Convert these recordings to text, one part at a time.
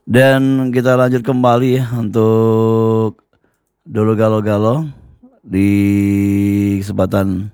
Dan kita lanjut kembali ya untuk dulu galau-galau di kesempatan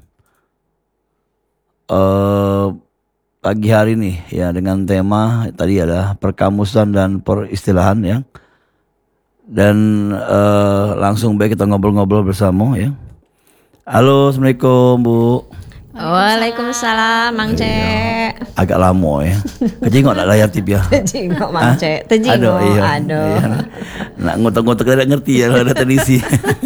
pagi hari nih ya, dengan tema tadi adalah perkamusan dan peristilahan ya. Dan langsung baik kita ngobrol-ngobrol bersama ya. Halo, assalamualaikum Bu. Waalaikumsalam, Mang Cek. Agak lama ya. Kejengok nak layar tip ya. Tejingok, Mang Cek. Tejingok, aduh. Nak ngotok-ngotok tidak ngerti ya kalau ada tradisi.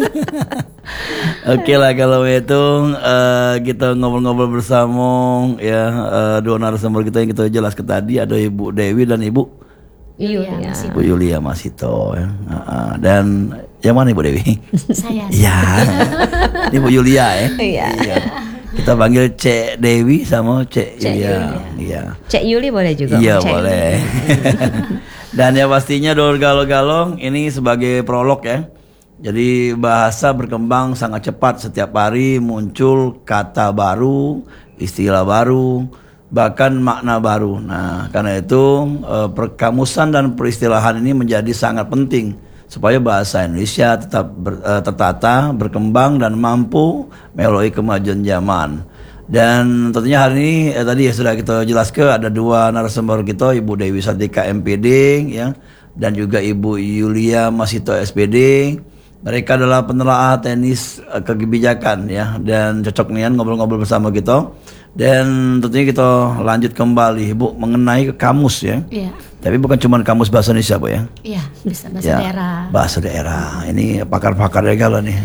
Oke lah, kalau itu kita ngobrol-ngobrol bersama ya, dua narasumber kita yang kita jelaskan tadi, ada Ibu Dewi dan Ibu Yulia Masito ya. Dan yang mana Ibu Dewi? Saya. Iya. Ini Bu Yulia ya. Iya. Kita panggil Cek Dewi sama Cek Yulia. Iya. Cek Yuli boleh juga. Iya Cek boleh. Dan ya pastinya Dor Galong-Galong ini sebagai prolog ya. Jadi bahasa berkembang sangat cepat, setiap hari muncul kata baru, istilah baru, bahkan makna baru. Nah, karena itu perkamusan dan peristilahan ini menjadi sangat penting supaya bahasa Indonesia tetap tertata, berkembang dan mampu melalui kemajuan zaman. Dan tentunya hari ini tadi ya sudah kita jelaskan, ada dua narasumber kita, Ibu Dewi Sartika MPD ya, dan juga Ibu Yulia Masito SPD. Mereka adalah penelaah teknis kebijakan ya, dan cocok nian ngobrol-ngobrol bersama kita. Dan tentunya kita lanjut kembali Bu mengenai kamus ya. Iya. Tapi bukan cuma kamus bahasa Indonesia Bu ya. Iya, bisa bahasa Ya, daerah. bahasa daerah. Ini pakar-pakar ya kalau nih.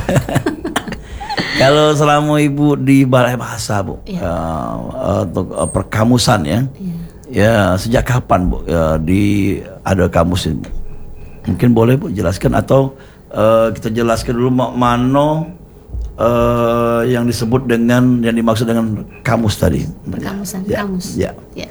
Kalau selama Ibu di Balai Bahasa Bu, untuk perkamusan ya. Iya. Ya, sejak kapan Bu ada kamus ini? Mungkin boleh Bu jelaskan, atau kita jelaskan dulu mana yang disebut dengan, yang dimaksud dengan kamus tadi. Perkamusan, Ya, kamus. ya. Ya.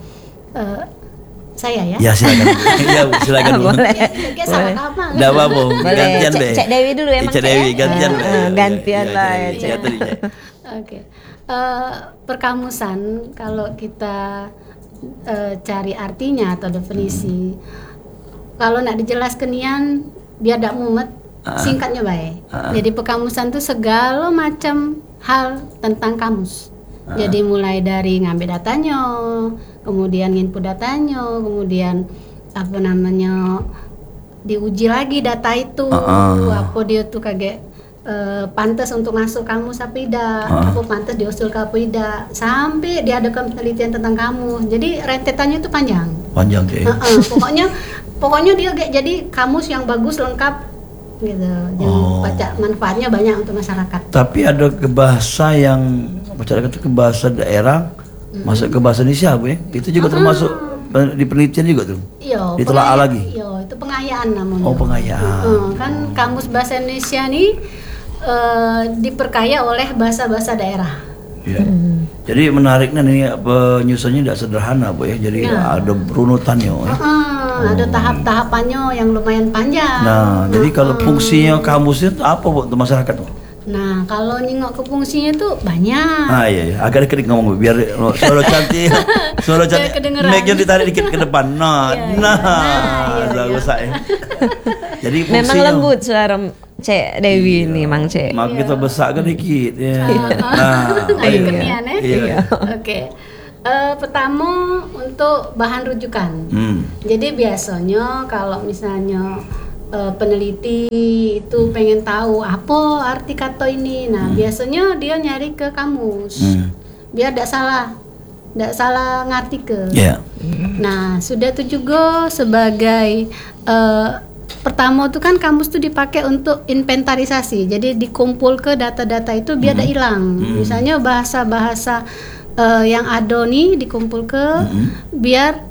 Saya ya. Ya silakan. Ya Bu, silakan Bu. Boleh. Kayak salah apa? Enggak apa-apa. Boleh. Gantian deh. Cek Dewi dulu ya, Mang Cek Cek. Dewi gantian. Gantian lah ya, Cek. Ya, tadi, Cek. Oke. Perkamusan kalau kita cari artinya atau definisi, kalau nak dijelaskan nian biar tak mumet, singkatnya baik. Jadi perkamusan itu segala macam hal tentang kamus. Jadi mulai dari ngambil datanya, kemudian input datanya, kemudian apa namanya diuji lagi data itu, apa dia tuh kaget pantas untuk masuk kamus apa tidak, apa pantas diusul ke apa tidak, sampai diadakan penelitian tentang kamus. Jadi rentetannya itu panjang. Panjang Cek. Pokoknya dia kayak jadi kamus yang bagus, lengkap gitu. Yang baca manfaatnya banyak untuk masyarakat. Tapi ada ke bahasa yang masyarakat itu ke bahasa daerah, masuk ke bahasa Indonesia Bu ya. Itu juga termasuk di penelitian juga tuh. Iya, ditelaah lagi. Iya, itu pengayaan namanya. Oh, pengayaan. Kan kamus bahasa Indonesia nih diperkaya oleh bahasa-bahasa daerah. Iya. Jadi menariknya nih penyusunnya tidak sederhana Bu ya. Jadi ada runutannya. Ya. Ada tahap-tahapannya yang lumayan panjang. Nah, jadi kalau fungsinya kamus itu apa Bu untuk masyarakat Bu? Nah, kalau nyingok ke fungsinya itu banyak. Ah iya, agak dikit ngomong biar suara cantik, suara cantik. Kedengeran. Mic-nya ditarik dikit ke depan. Nah, bagus ya. Jadi fungsinya Memang lembut suara Cek Dewi nih, Mang Cek. maka kita besarkan dikit ya. Nah, baik. Kenian ya. Iya. Oke. Pertama untuk bahan rujukan. Jadi biasanya kalau misalnya peneliti itu pengen tahu apa arti kata ini, nah biasanya dia nyari ke kamus, biar tidak salah ngerti ke. Yeah. Nah sudah itu juga sebagai pertama itu kan kamus itu dipakai untuk inventarisasi, jadi dikumpul ke data-data itu biar tidak hilang. Misalnya bahasa-bahasa yang ada nih dikumpul ke biar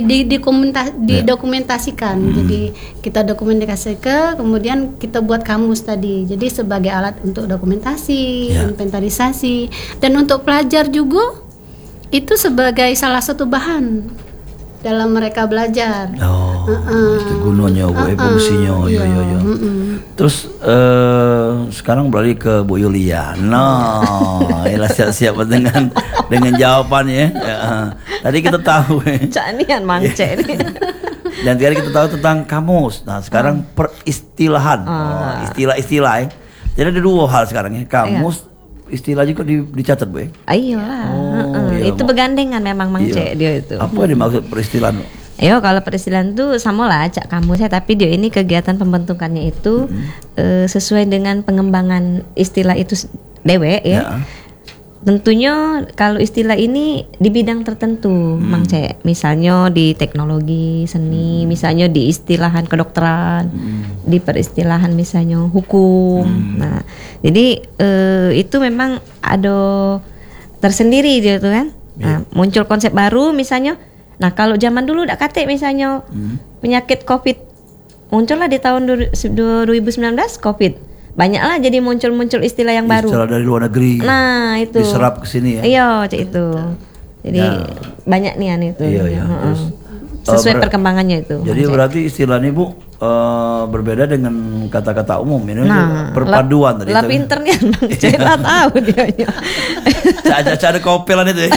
didokumentasikan. Jadi kita dokumentasikan, kemudian kita buat kamus tadi. Jadi sebagai alat untuk dokumentasi, inventarisasi, dan untuk pelajar juga itu sebagai salah satu bahan dalam mereka belajar. Itu gunanya, fungsinya. Iya. Terus sekarang beralih ke Bu Yulia. Ialah siap-siap dengan jawabannya. Tadi kita tahu. Cak nian Mang Cek ini. Dan tadi kita tahu tentang kamus. Nah, sekarang peristilahan. Istilah-istilah ya. Jadi ada dua hal sekarang ya. Kamus, istilah juga dicatat, Bu. Iyalah. Iya, Itu begandengan memang Mang Cek dia itu. Apa yang dimaksud peristilahan? Yo, kalau peristilahan itu sama lah cak kamu saya, tapi dia ini kegiatan pembentukannya itu sesuai dengan pengembangan istilah itu dewe ya. Tentunya kalau istilah ini di bidang tertentu, Mang Cek. Misalnya di teknologi, seni, misalnya di istilahan kedokteran, di peristilahan misalnya hukum. Nah, jadi itu memang ada tersendiri dia tuh kan. Nah, muncul konsep baru misalnya. Nah, kalau zaman dulu udah kate misalnya penyakit COVID muncullah di tahun 2019 COVID. Banyaklah jadi muncul istilah yang baru. Istilah dari luar negeri. Nah, itu diserap ke sini ya. Iya, cek itu. Jadi banyak nih itu. Iya. Terus, sesuai perkembangannya itu. Jadi berarti istilah ini Bu berbeda dengan kata-kata umum ini perpaduan tadi. Lah pinternya Cek lah tahu dia. Cara kopelan itu ya.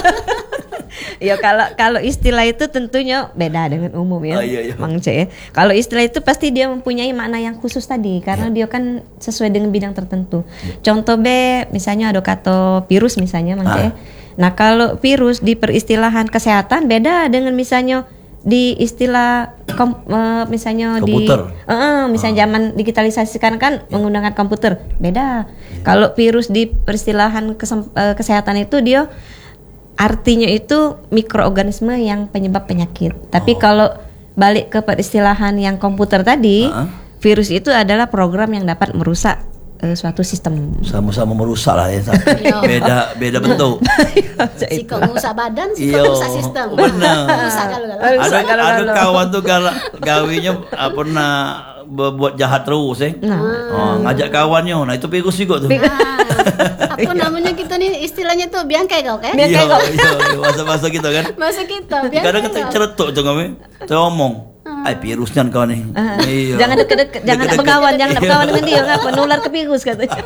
Ya kalau istilah itu tentunya beda dengan umum ya, iya. Mang Cek. Kalau istilah itu pasti dia mempunyai makna yang khusus tadi karena dia kan sesuai dengan bidang tertentu. Contoh B, misalnya ada kata virus misalnya Mang Cek. Nah, kalau virus di peristilahan kesehatan beda dengan misalnya di istilah misalnya komputer. Misalnya zaman digitalisasi sekarang kan menggunakan komputer, beda. Kalau virus di peristilahan kesehatan itu dia artinya itu mikroorganisme yang penyebab penyakit. Tapi kalau balik ke peristilahan yang komputer tadi, virus itu adalah program yang dapat merusak suatu sistem. Sama-sama merusak lah ya. beda bentuk. Si kok merusak badan, si kok merusak sistem. Benar. Ada kawan tuh kalau gawinya pernah berbuat jahat terus ngajak kawannya. Nah, itu virus juga tuh. Apa namanya kita nih istilahnya tuh biangkai kau kan? Iya, masa gitu kan. Masa kita biangkai. Kadang kita ceretuk tuh kami. Saya ngomong, virusnya kau nih. Iya. Jangan deket-deket, jangan berkawan dengan dia, ngapa nular ke virus katanya.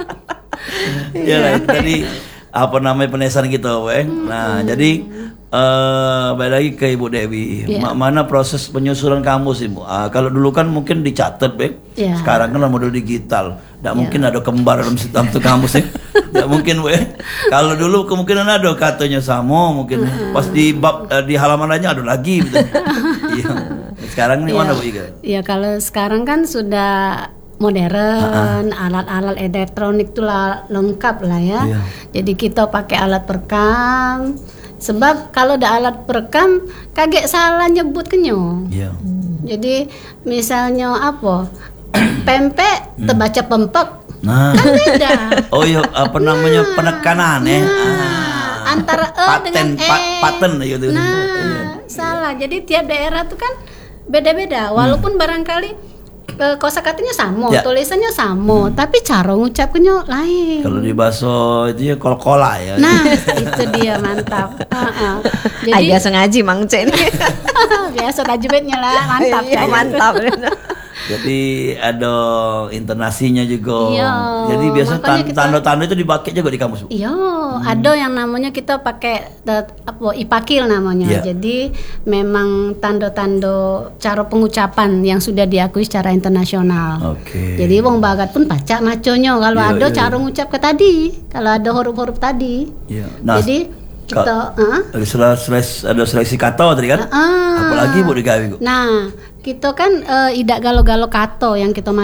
Iya, tadi apa namanya penesan gitu, Nah, jadi balik lagi ke Ibu Dewi. Mana proses penyusunan kamus Ibu? Kalau dulu kan mungkin dicatat, sekarang kan model digital. Tidak mungkin ada kembar dalam satu kamus ya. Tidak mungkin, Kalau dulu kemungkinan ada katanya sama, mungkin pas di halaman lainnya ada lagi. Iya. Sekarang ini mana Bu Iga? Iya, kalau sekarang kan sudah modern, alat-alat elektronik itu lengkap lah ya. Jadi kita pakai alat perekam. Sebab kalau ada alat perekam kaget salah nyebut kenyo. Jadi misalnya apa? Pempek terbaca pempek. Nah. Kan beda. Oh iya, apa namanya penekanan ya? Antara dengan paten gitu. Nah, salah. Jadi tiap daerah tuh kan beda-beda. Walaupun barangkali kosakatanya sama, tulisannya sama, tapi cara ngucapnya lain. Kalau di bahasa itu ya kol-kola ya. Nah, itu dia mantap. Jadi biasa ngaji Mang Cek ini. Biasa tajwidnya lah, mantap. Iya, mantap. Jadi ada intonasinya juga. Iya, Jadi biasa tanda-tanda itu dipakai juga di kamus. Iya, ada yang namanya kita pakai ipakil namanya. Jadi memang tanda-tanda cara pengucapan yang sudah diakui secara internasional. Jadi wong bagat pun baca maconya kalau ada cara ngucap ke tadi, kalau ada huruf-huruf tadi. Nah, jadi kita ada seleksi kata tadi kan? Apalagi Bu digawe. Nah, kita kan idak galo-galo kata yang kita